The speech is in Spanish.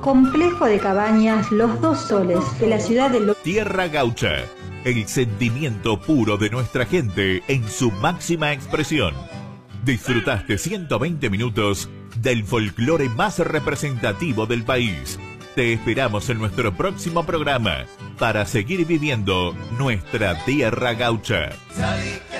Complejo de Cabañas Los Dos Soles de la ciudad de Tierra Gaucha, el sentimiento puro de nuestra gente en su máxima expresión. Disfrutaste 120 minutos del folclore más representativo del país. Te esperamos en nuestro próximo programa para seguir viviendo nuestra Tierra Gaucha.